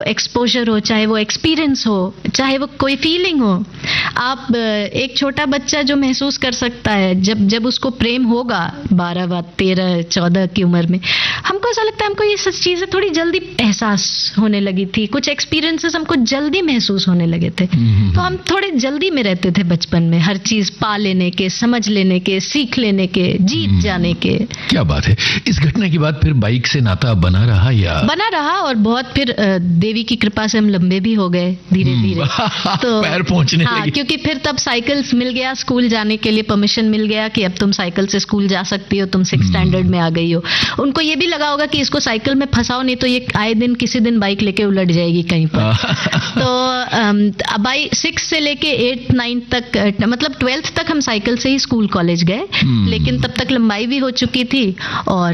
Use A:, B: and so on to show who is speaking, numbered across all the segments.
A: Exposure हो, चाहे वो एक्सपीरियंस हो, चाहे वो कोई फीलिंग हो, आप एक छोटा बच्चा जो महसूस कर सकता है जब उसको प्रेम होगा 12, 13, 14 की उम्र में, हमको ऐसा लगता है हमको ये सब चीजें थोड़ी जल्दी एहसास होने लगी थी, कुछ एक्सपीरियंसेस हमको जल्दी महसूस होने लगे थे, तो हम थोड़े जल्दी में रहते थे बचपन में, हर चीज पा लेने के, समझ लेने के, सीख लेने के, जीत जाने के।
B: क्या बात है। इस घटना के बाद फिर बाइक से नाता बना रहा या? बना
A: रहा, और बहुत फिर देवी की कृपा से हम लंबे भी हो गए धीरे धीरे, तो
B: पैर पहुंचने लगे।
A: क्योंकि फिर तब साइकिल्स मिल गया, स्कूल जाने के लिए परमिशन मिल गया कि अब तुम साइकिल से स्कूल जा सकती हो, तुम 6th स्टैंडर्ड में आ गई हो। उनको ये भी लगा होगा कि इसको साइकिल में फंसाओ, नहीं तो ये आए दिन किसी दिन बाइक लेके उलट जाएगी कहीं पर। तो बाई 6 से लेके 8, 9 तक, मतलब 12th तक हम साइकिल से ही स्कूल कॉलेज गए, लेकिन तब तक लंबाई भी हो चुकी थी, और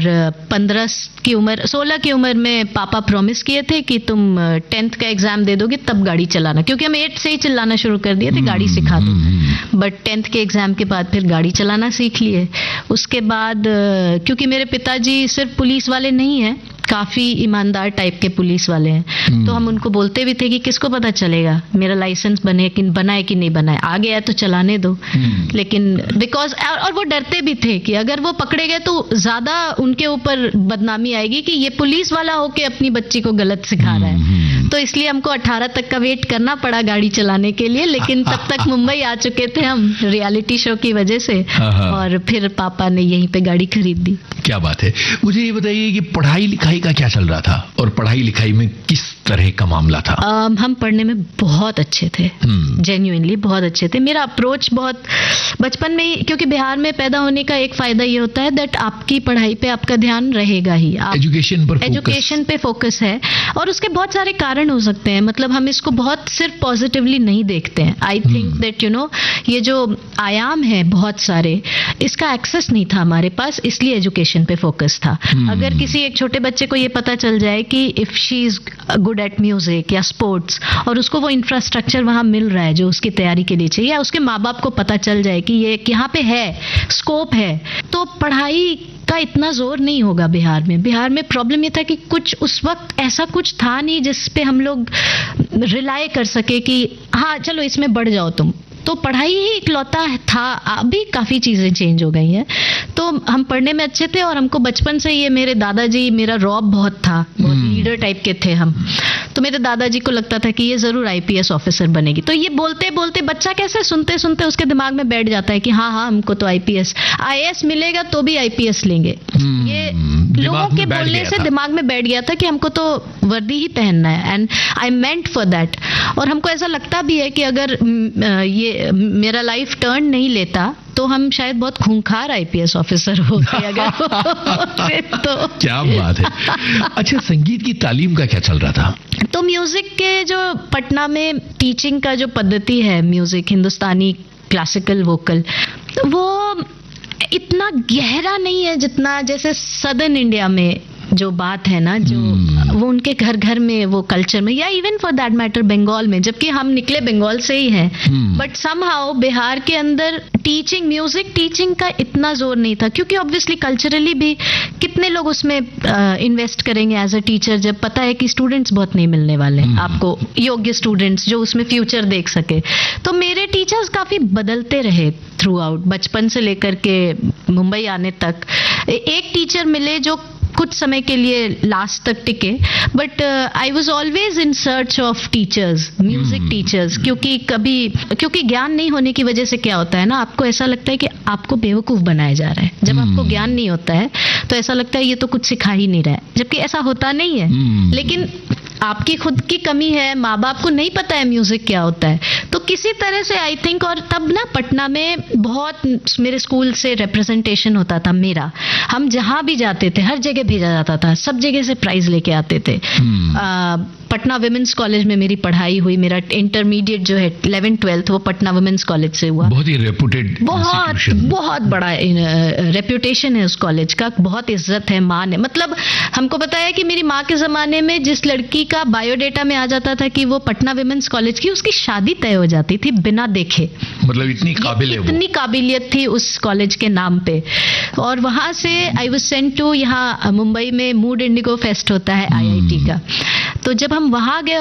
A: 16 की उम्र में पापा प्रॉमिस किए थे कि तुम 10th का एग्जाम दे दोगे तब गाड़ी चलाना, क्योंकि हम 8 से ही चिल्लाना शुरू कर दिए थे गाड़ी सिखा दो, बट 10th के एग्जाम के बाद फिर गाड़ी चलाना सीख लिए। उसके बाद क्योंकि मेरे पिताजी सिर्फ पुलिस वाले नहीं हैं, काफी ईमानदार टाइप के पुलिस वाले हैं, तो हम उनको बोलते भी थे कि किसको पता चलेगा मेरा लाइसेंस बनाए कि नहीं बनाए, आ गया तो चलाने दो। लेकिन बिकॉज और वो डरते भी थे कि अगर वो पकड़े गए तो ज्यादा उनके ऊपर बदनामी आएगी कि ये पुलिस वाला होके अपनी बच्ची को गलत सिखा रहा है, तो इसलिए हमको 18 तक का वेट करना पड़ा गाड़ी चलाने के लिए। लेकिन तब तक मुंबई आ चुके थे हम रियलिटी शो की वजह से, और फिर पापा ने यहीं पे गाड़ी खरीद दी।
B: क्या बात है। मुझे ये बताइए कि पढ़ाई लिखाई का क्या चल रहा था, और पढ़ाई लिखाई में किस तरह का मामला था?
A: हम पढ़ने में बहुत अच्छे थे, जेन्युइनली बहुत अच्छे थे। मेरा अप्रोच बहुत बचपन में ही, क्योंकि बिहार में पैदा होने का एक फायदा ये होता है दैट आपकी पढ़ाई पे आपका ध्यान रहेगा ही, एजुकेशन पे फोकस है, और उसके बहुत सारे कारण हो सकते हैं। मतलब हम इसको बहुत सिर्फ पॉजिटिवली नहीं देखते हैं। आई थिंक दैट ये जो आयाम है बहुत सारे, इसका एक्सेस नहीं था हमारे पास, इसलिए एजुकेशन पे फोकस था। अगर किसी एक छोटे बच्चे को ये पता चल जाए कि if she is good at music या स्पोर्ट्स, और उसको वो इंफ्रास्ट्रक्चर वहां मिल रहा है जो उसकी तैयारी के लिए चाहिए, या उसके माँ बाप को पता चल जाए कि ये यहाँ पे है, स्कोप है, तो पढ़ाई का इतना जोर नहीं होगा बिहार में। बिहार में प्रॉब्लम ये था कि कुछ उस वक्त ऐसा कुछ था नहीं जिस पे हम लोग रिलाय कर सके कि हाँ चलो इसमें बढ़ जाओ तुम, तो पढ़ाई ही इकलौता था। अभी काफ़ी चीज़ें चेंज हो गई हैं, तो हम पढ़ने में अच्छे थे, और हमको बचपन से ये मेरे दादाजी, मेरा रौब बहुत था, बहुत लीडर टाइप के थे हम, तो मेरे दादाजी को लगता था कि ये ज़रूर IPS ऑफिसर बनेगी। तो ये बोलते बोलते बच्चा कैसे सुनते सुनते उसके दिमाग में बैठ जाता है कि हाँ हाँ हमको तो IAS मिलेगा तो भी IPS लेंगे। ये लोगों के बोलने से दिमाग में बैठ गया था कि हमको तो वर्दी ही पहनना है, and I meant for that. और हमको ऐसा लगता भी है कि अगर ये मेरा लाइफ टर्न नहीं लेता तो हम शायद बहुत खूंखार IPS ऑफिसर होते अगर तो।
B: क्या बात है। अच्छा, संगीत की तालीम का क्या चल रहा था?
A: तो म्यूजिक के जो पटना में टीचिंग का जो पद्धति है, म्यूजिक हिंदुस्तानी क्लासिकल वोकल, वो इतना गहरा नहीं है जितना जैसे सदर्न इंडिया में जो बात है ना, जो वो उनके घर घर में वो कल्चर में, या even for that matter Bengal में, जबकि हम निकले बंगाल से ही हैं, बट समहाउ बिहार के अंदर टीचिंग, म्यूजिक टीचिंग का इतना जोर नहीं था, क्योंकि ऑब्वियसली कल्चरली भी कितने लोग उसमें इन्वेस्ट करेंगे एज अ टीचर, जब पता है कि स्टूडेंट्स बहुत नहीं मिलने वाले आपको, योग्य स्टूडेंट्स जो उसमें फ्यूचर देख सके। तो मेरे टीचर्स काफी बदलते रहे थ्रू आउट, बचपन से लेकर के मुंबई आने तक। एक टीचर मिले जो कुछ समय के लिए लास्ट तक टिके, but I was always in search of teachers, music teachers, क्योंकि ज्ञान नहीं होने की वजह से क्या होता है ना, आपको ऐसा लगता है कि आपको बेवकूफ बनाया जा रहा है। जब आपको ज्ञान नहीं होता है तो ऐसा लगता है ये तो कुछ सिखा ही नहीं रहा है, जबकि ऐसा होता नहीं है। लेकिन आपकी खुद की कमी है, माँ बाप को नहीं पता है म्यूजिक क्या होता है, तो किसी तरह से आई थिंक। और तब ना पटना में बहुत मेरे स्कूल से रिप्रेजेंटेशन होता था मेरा, हम जहाँ भी जाते थे हर जगह भेजा जाता था, सब जगह से प्राइज लेके आते थे। पटना वुमेन्स कॉलेज में मेरी पढ़ाई हुई, मेरा इंटरमीडिएट जो है 11th 12th वो पटना वुमेन्स कॉलेज से हुआ।
B: बहुत ही रेपुटेड,
A: बहुत बड़ा रेप्यूटेशन है उस कॉलेज का, बहुत इज्जत है, मान है। मतलब हमको पता है कि मेरी माँ के जमाने में जिस लड़की का बायोडेटा में आ जाता था कि वो पटना वुमेन्स कॉलेज की, उसकी शादी तय हो जाती थी बिना देखे।
B: मतलब इतनी
A: काबिलियत थी उस कॉलेज के नाम पे। और वहां से आई वाज सेंट टू, यहाँ मुंबई में मूड इंडिगो फेस्ट होता है IIT का, तो जब हम वहां गए